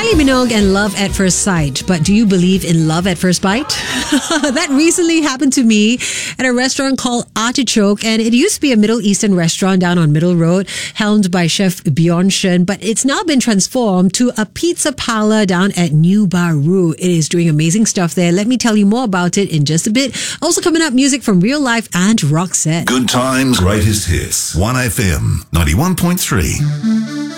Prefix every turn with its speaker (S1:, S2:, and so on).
S1: Minogue and Love at First Sight. But do you believe in love at first bite? That recently happened to me at a restaurant called Artichoke, and it used to be a Middle Eastern restaurant down on Middle Road, helmed by Chef Bjorn Shen, but it's now been transformed to a pizza parlor down at New Baru. It is doing amazing stuff there. Let me tell you more about it in just a bit. Also coming up, music from Real Life and Roxette.
S2: Good times, greatest hits. 1FM 91.3.